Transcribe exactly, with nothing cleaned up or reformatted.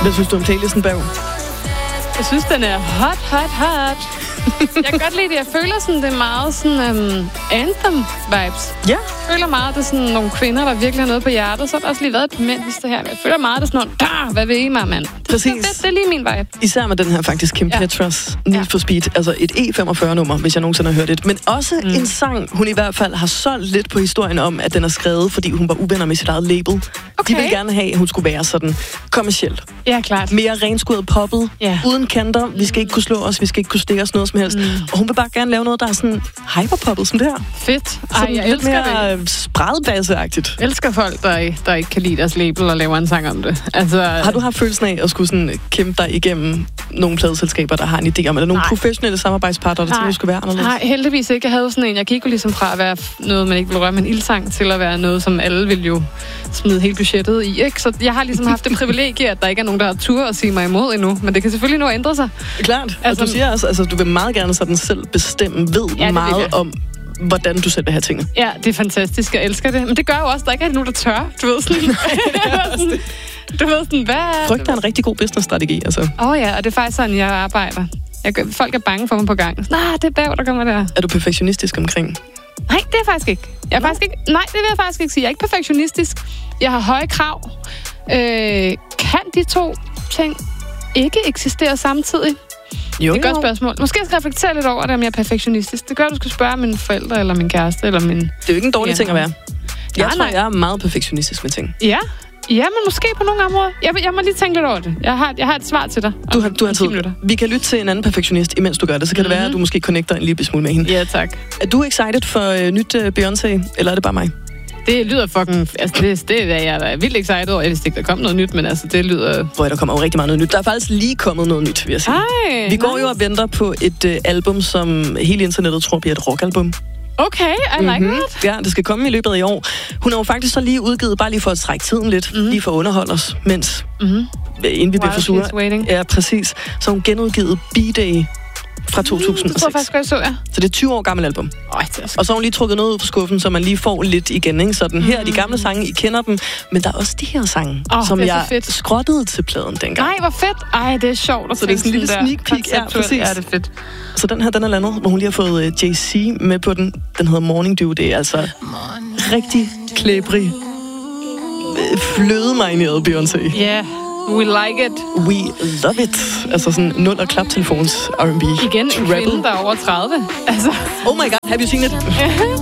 Hvad synes du om playlisten, Bav? Jeg synes, den er hot, hot, hot. Jeg kan godt lide det. Jeg føler sådan, det er meget sådan um, anthem-vibes. Ja. Jeg føler meget, det er sådan nogle kvinder, der virkelig har noget på hjertet. Så har der også lige været et mænd, det her. Jeg føler meget, det er sådan nogle, der, hvad vil I mig, mand? Præcis. Det er, fedt, det er lige min vibe. Især med den her faktisk, Kim ja. Petras Need ja. for Speed. Altså et E femogfyrre-nummer, hvis jeg nogensinde har hørt det. Men også mm. en sang, hun i hvert fald har solgt lidt på historien om, at den er skrevet, fordi hun var uvenner med sit eget label. Okay. De ville gerne have, at hun skulle være sådan kommerciel. Ja, klart. Mere renskuret poppet, ja. uden kanter. Vi skal ikke kunne slå os, vi skal ikke kunne stikke os noget som helst. Mm. Og hun vil bare gerne lave noget, der er sådan hyperpoppet som det her. Fedt. Ej, jeg elsker mere det. Spredbasseagtigt. Jeg elsker folk, der, der ikke kan lide deres label og laver en sang om det. Altså, har du haft følelsen af at skulle sådan kæmpe dig igennem nogle pladeselskaber, der har en idé om, eller nogle nej. professionelle samarbejdspartnere, der tænker, skulle være anderledes? Nej, heldigvis ikke. Jeg havde sådan en, jeg gik jo ligesom fra at være noget, man ikke ville røre med en ildsang, til at være noget, som alle ville jo smide hele budgettet i, ikke? Så jeg har ligesom haft det privilegie, at der ikke er nogen, der har tur at sige mig imod endnu, men det kan selvfølgelig nu ændre sig. Klart, altså, og du siger også, altså du vil meget gerne sådan selv bestemme, ved ja, meget om, hvordan du selv vil have tingene. Ja, det er fantastisk, jeg elsker det. Men det gør jo også, at der ikke er nogen, der tør. Du ved sådan... Nej, det er sådan du ved sådan, hvad... Frygt er en rigtig god businessstrategi, altså. Åh oh, ja, og det er faktisk sådan, jeg arbejder. Jeg gør, folk er bange for mig på gang. Nej, det er Bav, der kommer der. Er du perfektionistisk omkring? Nej, det er jeg faktisk ikke. Jeg er faktisk ikke. Nej, det vil jeg faktisk ikke sige. Jeg er ikke perfektionistisk. Jeg har høje krav. Øh, kan de to ting ikke eksistere samtidig? Jo, det er et godt spørgsmål. Måske jeg skal reflektere lidt over det, om jeg er perfektionistisk. Det gør, du skal spørge mine forældre, eller min kæreste, eller min... Det er jo ikke en dårlig ja. ting at være. Jeg nej, tror, nej. jeg er meget perfektionistisk med ting. Ja, ja, men måske på nogle områder. Jeg, jeg må lige tænke lidt over det. Jeg har, jeg har et svar til dig. Du har, du har tid. Minutter. Vi kan lytte til en anden perfektionist, imens du gør det. Så kan mm-hmm. det være, at du måske connecter en lille smule med hende. Ja, tak. Er du excited for uh, nyt uh, Beyoncé, eller er det bare mig? Det lyder fucking... Altså, det, det er jeg er vildt excited over. Jeg vidste ikke, der kom noget nyt, men altså, det lyder... Hvor der kommer jo rigtig meget noget nyt. Der er faktisk lige kommet noget nyt, vil jeg sige. Ej, Vi går nice. jo og venter på et uh, album, som hele internettet tror bliver et rockalbum. Okay, I like mm-hmm. it. Ja, det skal komme i løbet af i år. Hun har jo faktisk så lige udgivet, bare lige for at trække tiden lidt, mm-hmm. lige for at underholde os, mens... Mm-hmm. Inden vi bliver for sure. Ja, præcis. Så hun genudgivet B-Day fra to tusind og seks. Det tror jeg faktisk, jeg så, ja. Så det er tyve år gammelt album. Øj, det er så... Og så har hun lige trukket noget ud fra skuffen, så man lige får lidt igen, ikke? Sådan, her er de gamle sange, I kender dem, men der er også de her sange, oh, som jeg fedt. skrottede til pladen dengang. Nej, hvor fedt. Ej, det er sjovt at så det er sådan en lille sneak peek. Ja, præcis. Ja, det er fedt. Så den her, den er landet, hvor hun lige har fået uh, Jay-Z med på den. Den hedder Morning Dew. Det er altså rigtig klæbrig, flødemarineret Beyoncé. Ja. Yeah. We like it. We love it. Altså sådan nul- og klaptelefons R and B. Igen en kvinde, der er over tredive. Altså. Oh my god, have you seen it?